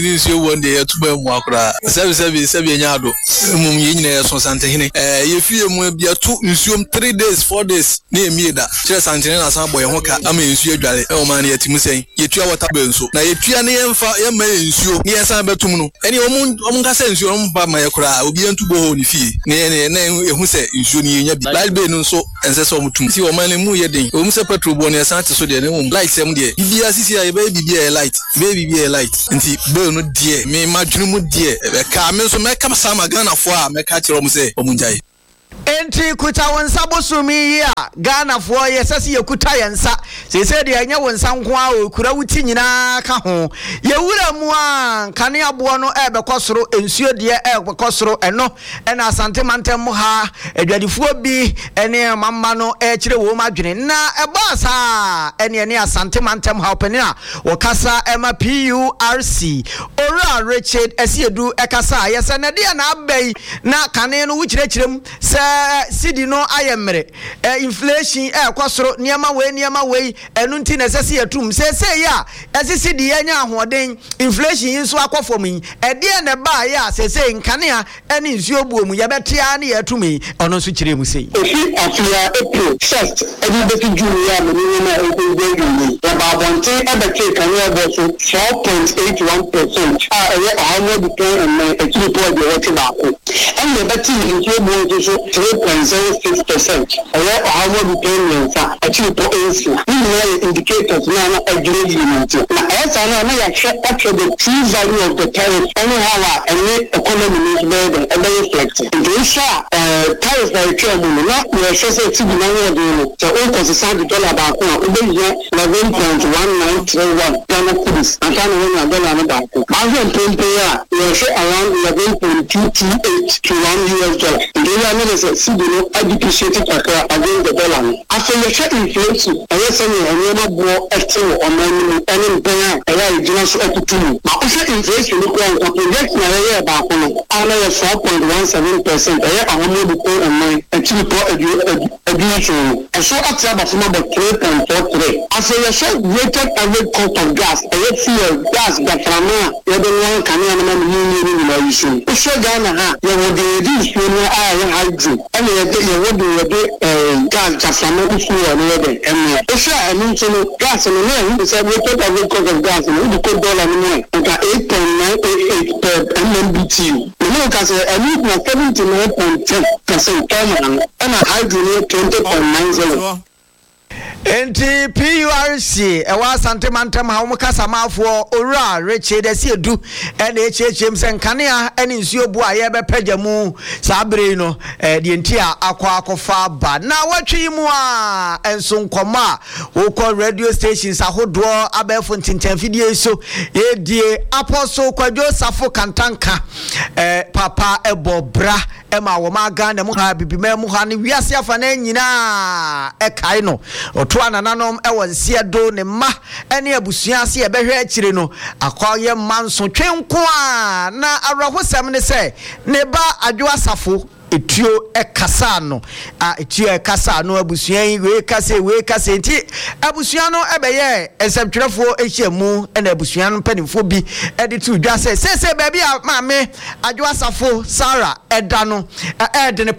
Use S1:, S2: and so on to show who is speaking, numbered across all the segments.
S1: This you one day to be Mwakra. Seven yard. Mum so Santahine. If you will be a 3 days, 4 days near me that. Just Antina Samboy Hoka. I mean, you Jolly. Oh, man, yet you say, you try what happens. Now, if you are near for your man, you, yes, I'm better to know. Any woman sense your own by my cry will be on to go on the fee. Nay, who say you should need like being so and says so to see your man and Muya Ding. Umsa Petro Bonia Santa so they don't like some day. If you are baby be a light, baby be a light. And see, burn no dear, me imagine dear. Carmen so make up some Ghana for me catch say Omunjai.
S2: Enti kuta wansa bosumi ya Ghana for yesasi yekuta yansa se se de anya wansa nko a okura wuti nyina ka ho ye wura mu a kane abo no ebekosoro ensuo de ebekosoro eno ena asante mantem mu ha adwadifuo bi ene mamma no kire wo madwene na ebasa ene asante mantem ha openina wokasa ema PURC Ora Richard Esiedu ekasa yesa na de na abai na kane no wuchirechirem se sidi no ayemre inflation kwasoro niema we enu nti na sese yatum sese ya sidi yanya ahoden inflation yinso akofom yi de na ba ya sese nkanea eni nsuo buomu ya betia na yatumi ono nso kire mu sei
S3: ofi afia April 1st everybody junior me na ekwenyi ba bonte ebeke kanea bo so 4.81% how depend on my report the what ba ko and the beti nsuo buomu so 3.06%. How much payments are achieved for indicators now agreement. Now, as I know, I check actually the true value of the tariff. Anyhow, any economy is better and they reflect it. These tariffs are terrible. Not we are just a $2 million. So, all because it's $100 about now. We are 11.1931 Ghana cedis. I'm trying to win $1 about it. I want to pay around 11.228 to $1. They are not Sidino depreciated against the dollar. After the check inflation, I was saying a more extra or money and then I just opportunity. But also inflation, the project my about 4.17%. I want to pay on my education. And so after about 3.43. After the check weighted average cost of gas, I fuel gas that from now, you don't want to issue. So Ghana, you will reduce hydro. And gas just from the fuel and I mean so gas and then said we took a cost of gas and we put $8.988 per MMBTU. The milk has a need 79.10% and a hydro 20.90.
S2: Enti PURC ewa Asante Mantem ha umukasa mafo Ora Richard Esiedu ene HHM senkanea ene nsuo bu a ye bepeja mu sabre no de enti akwa ba na watwe mu a enso nkoma wokọ radio stations ahodo abefo ntintan fidie so ye die Apostle Kwadwo Safo Kantanka papa ebobra ema wo ma Ghana mu ha bibima mu ha ne wiase afa na nyina ekai no oto anananom ewansia do ne ma ene abusua ase ebehwe akire no akoye manso twenko a na awrahosem ne se ne ba Adwo Asafo etio ekasa no etio ekasa no abusua yi we kase nti abusua no ebeye esebtwerefo ehiamu ena abusua no panimfo bi editu dwa se baby maame Adwo Asafo Sarah eda no edene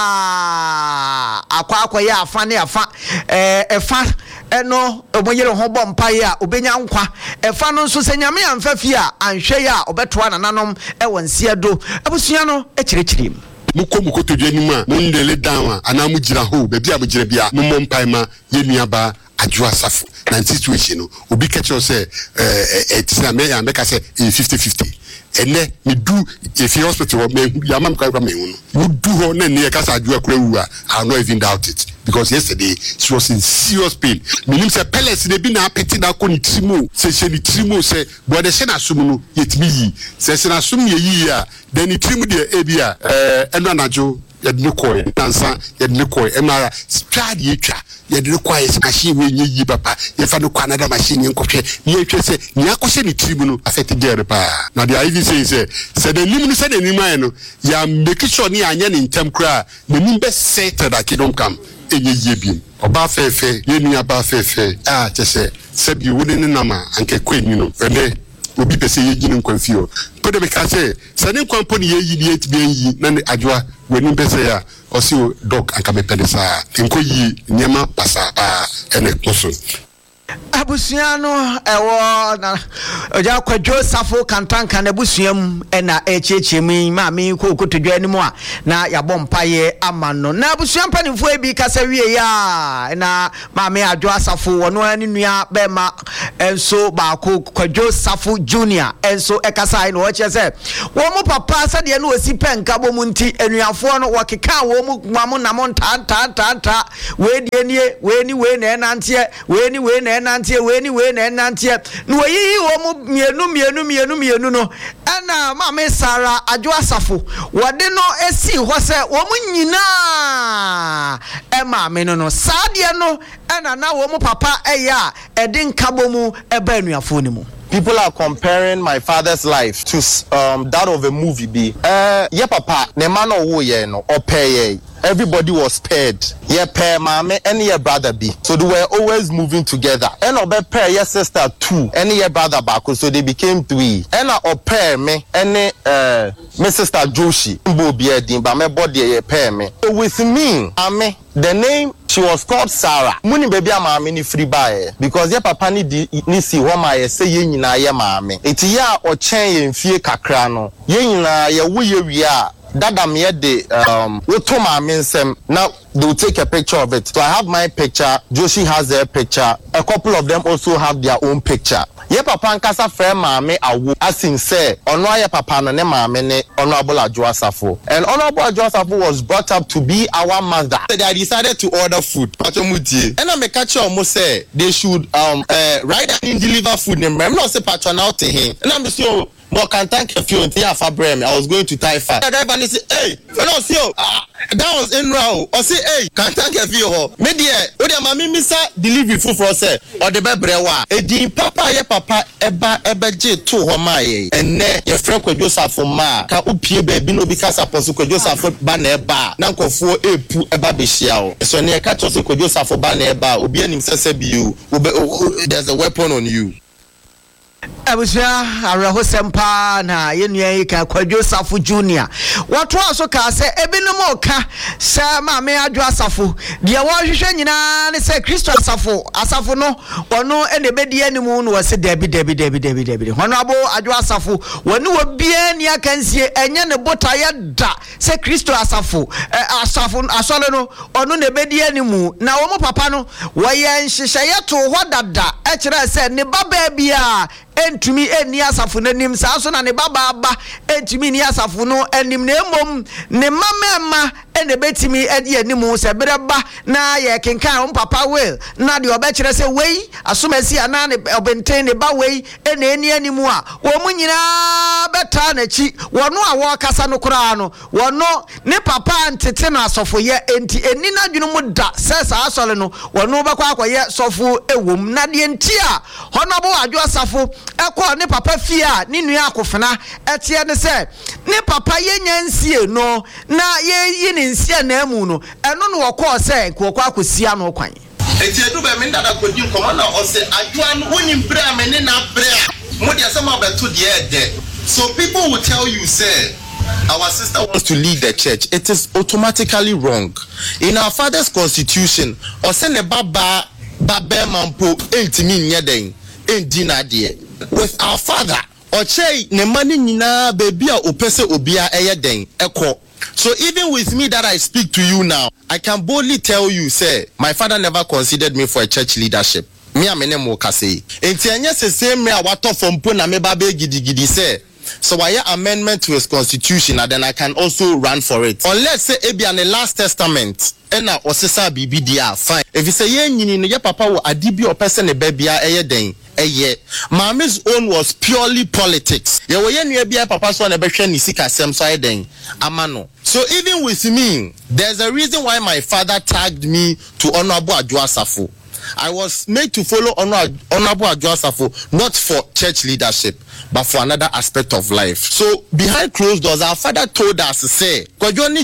S2: pa akwa ya afa ne afa efa eno omoyere ho bɔ mpae a obenya nkwa efa no nso senyame amfafi a anhwe ya obeto anananom ewansia do abusua no ekirekirim
S4: muko to dwani ma mundele down ana mu gira ho be bia bugire bia mo mpai ma ye nuaba Adwo Asafo na situation no obi catch say etina me ya make say 50-50 ene me do if hospital me ya mam kwa me hu no do ho na ne kasa Adwo akura wu a I not even doubt it because yesterday she was in serious pain minim say pellets de bi na apeti na ko ni trimo se ni trimo se bo de se na sum no yetimi yi se na sum ye yi a then ni trimo de ebia eno anajo yedne koy nansa yedne koy emara strad yetwa yedne koy machine we yi papa ye fa no kwanada machine nkwohwe ni etwe se ni akose ni trimo no affect gere pa na the IV say the limit say the nimai no ya make sure ni anya ni ntem kra na nim be settled that kingdom come enye yebim oba fefe ye nua ba fefe chese se bi woni ni nama anke kwenyi no ene obi pese ye gini nkwa fio pede me ka say se ne nkwa mpo ne ye yi ne etbi yi na ne adwoa wani pese ya o si o dog anka be pede sa enko yi nyema pasa ene koso
S2: abusuano ewo na oja kwadwo safo kantanka na abusuam na echechemi maami kokotodwa animu a na yabɔ mpaye amano na abusuam panimfo ebi kasa wie ya na maami adwo asafo wono ani nua bema enso baako kwadwo safo junior enso ekasa ai no oche se wo mu papa sade na osi penka bɔ mu nti enuafo no wakeka wo mu mamu na mo ta we die nie we ni we na enantie we ni we na nantie we na nantie no yi wo mu mienu no ana mama Sara adwo asafo wode no esi ho se wo mu nyina e mama no saade no ana na wo mu papa eya edi nkabo mu eba anuafo ni mu.
S5: People are comparing my father's life to that of a movie. Yeah, papa, ne man or ye no or pay. Everybody was spared. Yeah, pair mama and your brother be. So they were always moving together. And obe pair your sister 2 and your brother back. So they became 3. And I pair me and my sister Joshi. But my body pair me. So with me, the name she was called Sarah. Muni baby ama ni free buy because your papa ni si wo ma ye say ye nyina ye maame. Eti ya o chen ye mfie kakra no. Ye nyina ye wo ye wi a dada me de wo to maame nsem. Now they will take a picture of it. So I have my picture, Joshi has their picture. A couple of them also have their own picture. Ye papa nkasa frɛ maame awu asin say ono ye papa no ne maame ne honorable Adwo Asafo. And honorable Adwo Asafo was brought up to be our mother. So they decided to order food. And I make catch almost say they should write and deliver food. I'm not say patron out to him. And I'm so but can thank a few until I was going to Taifa. The driver say, hey, that was in row. Or say, hey, can thank a few. Media, what am I missa delivery food for say or the bebrewa. A dean papa, ye papa, eba j to homaye. And ne your friend could Joseph for ma. Can upie baby no because apostle could Joseph for baneba. Nanko for a pu eba bishiao. So near catch also could Joseph for baneba. Ubi and himself you. There's a weapon on you.
S2: Abusia araho sempa na yenua ka Kwadwo Safo Junior wato aso ka se ebinom oka se maame Adwo Asafo de wo hwehwe nyina ne se Kristo asafo no ono ene bedi animu no wase debi hono abo Adwo Asafo woni wo bia ni akansie enye ne botaye da se Kristo asafo asole no ono ne bedi animu na wo mo papa no wo ye nhyehyeye to ho dada e kire se ne baba bia entumi eni asafo nanim saa so na ne baba aba entumi ni asafo no enim na emom ne mamema ene betimi edi animu se bereba na ye kenkan papa will na de obekire se wei asomasi ana ne obenten ne ba wei ene eni animu a wo munyina beta na chi wono a wo kasa no kura no wono ne papa ntete na asofo ye enti eni na dwunu mu da se saa asole no wono bekwa akoye sofo ewom na de enti a hono bo Adwo Asafo ekọ ne papa fia ni nua akofena etie ne se ne papa yenya nsie no na ye ni nsie na amu no eno no wokọ se kokọ akosia no kwan
S5: eti edu be me ndada kodi nkomo na o se adwa no woni mpre amene na bre mo dia se ma beto de ede. So people will tell you say our sister wants to lead the church. It is automatically wrong. In our father's constitution o se ne baba mampo entimi nyeden endina de with our father oche ne mani nyina baby a opese obia eyeden eko. So even with me that I speak to you now, I can boldly tell you say my father never considered me for a church leadership. Me amene mo kase enti anya se same me awato fompo na me ba be gidigidi say so I amendment to his constitution and then I can also run for it. Unless say ebi an the last testament ena osesa bibi dia fine. If you say ye nyini no ye papa wo adibi o person ne ba bia eye den eye. Mami's own was purely politics. Ye wo ye nua bia papa so na be hwe ni sika sem so den amano. So even with me, there's a reason why my father tagged me to Honorable Adwo Asafo. I was made to follow Honorable Adwo Asafo not for church leadership. but for another aspect of life. So behind closed doors, our father told us, say, Kwajuani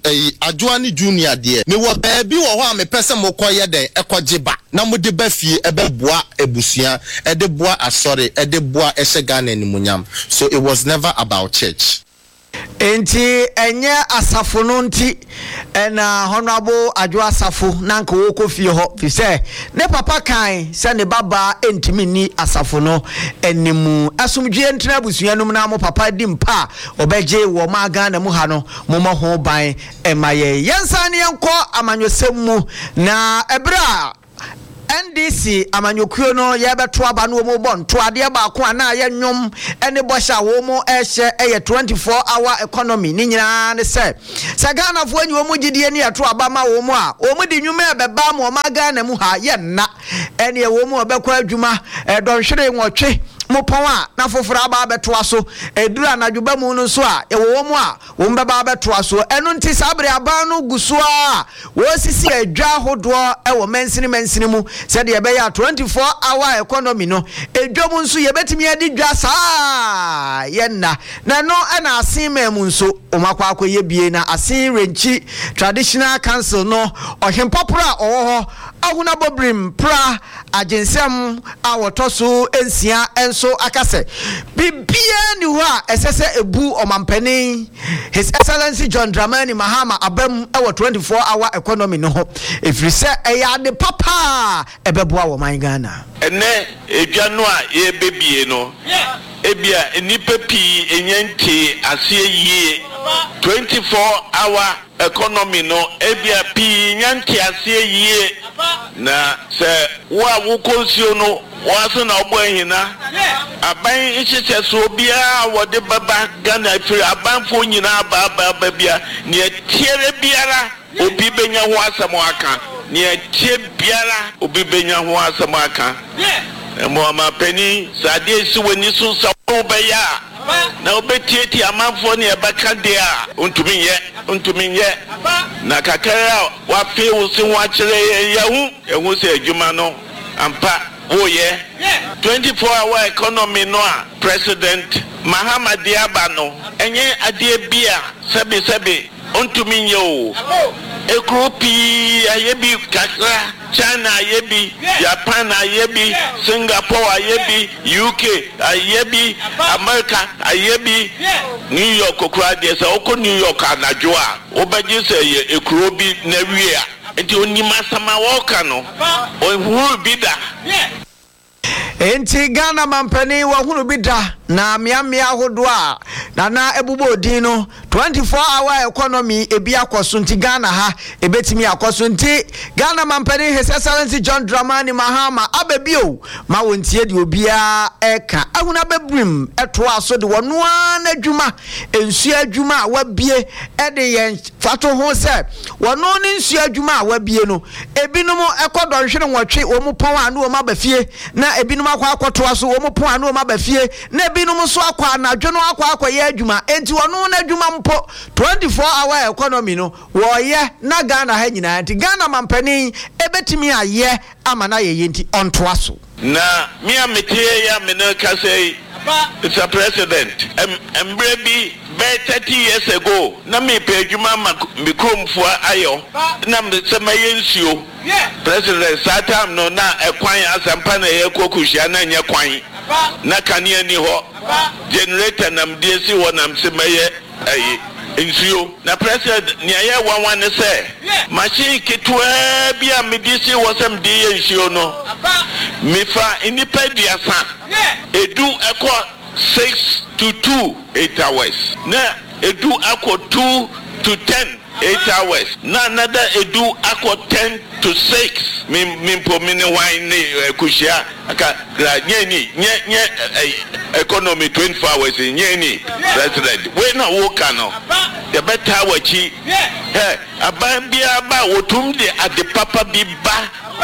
S5: Junior dear, ne wa baby wa me pesa mokoye den ekojiba. Na mo de ba fie ebe boa ebusia, e de boa asori, e de boa esegane ni munyam. So it was never about church.
S2: Enti enye asafo no nti na honorable Adwo Asafo nanka wo kofie ho fi se ne papa kan se ne baba entimi ni asafo no enimu asomdwe ntena busuanum na mo papa di mpa obeje wo maga na mu ha no mo mo ho ban emaye yensa ne yenko amanyosem mu na ebra NDC amanyokuo no ye beto aba no mo bon to ade ba ko ana ye nwom ene bosha wo mo ehye eye 24-hour economy ni nyina ne se Ghana fo anyi wo mo gidie ne yeto aba ma wo mo a wo mo di nwuma ebeba mo ma Ghana mu ha ye nna ene wo mo obekwa adwuma donhwere nwotwe mopon a na foforo aba beto aso eduru anadwoba mu no so a wo mo a wo mbeba beto aso eno nti sabre aba no guso a wo sisi adwa hodo wo mensini mu said ye be ya 24-hour economy no edwom nso ye betimi adi dwa saa ye na no na asime mu nso omakwa akoye bie na asin renchi traditional council no ohempopra owo ahuna bobrim pra agensem awotoso ensia enso akase bibia ni ho a esese ebu omampani His Excellency John Dramani Mahama abam ewo 24-hour economy no ho efrise eya de papa ebeboa wo man Ghana
S6: ene edwano a ye bebie no ebia enipa pi enyanti ase yie 24-hour economy no ebia pi nyanti ase yie na se wa wo konsio no waso na obo ehina aban ichese so bia wo de baba Ghana firi abanfo nyina aba bia ne tiere biara obi benya ho asamo aka ne tie biara obi benya ho asamo aka mo amapani sade si wani so sa obeya na obetieti amanfo ne ebaka de a ontumi ye na kakara wa fe wo se ho akere yehu se adwuma no ampa oye 24-hour economy no a President Mahama Diaba no enye ade bia sebe ontumi ye o ekropi ayebi kakra China ayebi Japan ayebi Singapore ayebi UK ayebi America ayebi New York okra de se oko New York anadwo a obeje se ye ekrobi na wie a enti onima sama woka no ohuru bida
S2: enti Ghana mampani wa hunu bida na miamia hodo a na ebubo odin no 24-hour economy ebi akoso nti Ghana ha ebetimi akoso nti Ghana mampani His Excellency John Dramani Mahama abebio ma wontie de obia eka ahuna bebrim eto aso de wono an adwuma ensu adwuma wabie ede yen fato ho se wono ne nsu adwuma wabie no ebinom ekodon hwere nwotwe wo mu pon anu wo mabafie na ebinom akwakoto aso wo mu pon anu wo mabafie na ebinom so akwa na dwono akwa ye adwuma enti wono na adwuma mpo 24-hour economy no wo ye na Ghana ha nyina enti Ghana mampani ebetimi aye amana ye yenti onto aso
S6: na mi ametie ya meneka say Mr. President embre by 30 years ago na me pe adwuma mikromfo ayo na me semaye nsuo President satam no na ekwan asampa na ye kokuhia na nye kwan na kania ni ho generator nam diesi ho nam semaye nsuo na President ni aye wanwan ne se machine ketwa bia medisi ho sam de ye nsuo no mefa inipa diasa edu eko 6 to 2 8 hours na edu ako 2 to 10 8 hours na another edu ako 10 to 6 mimpo mini wine kushia aka nye economy 24 hours nye President we na woka no the better wachi abambia ba wotum de ade papa bi ba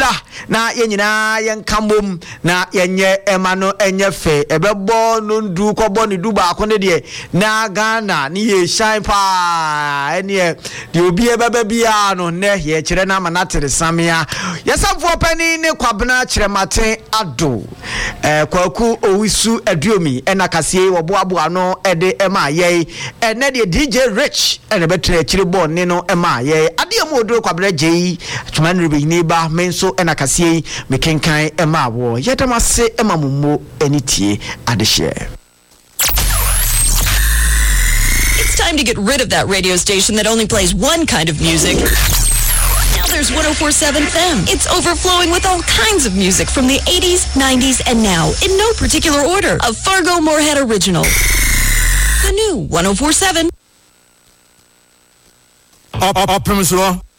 S2: mombla na yenyina yenkambom na yenye emano enye fe ebebo no ndu kobo ne du ba ko ne de na Ghana ni ye shine pa ene de obi ebeba bia no ne ye kire na manatere samia yesamfo pani ne kwabena kirematen ado kwaku owisu aduomi ena kasie woboaboa no ede ema ye ene de DJ Rich ene betre kire bon ne no ema ye ade mo odo kwabena jei atman rebe ni ba menso ena kasie mekenkan ema wo yedamase ema mummo enitie ade share.
S7: It's time to get rid of that radio station that only plays one kind of music. Now there's 104.7 FM. It's overflowing with all kinds of music from the 80s, 90s, and now, in no particular order. A Fargo Moorhead original. The new 104.7.
S8: Up, Primus Law.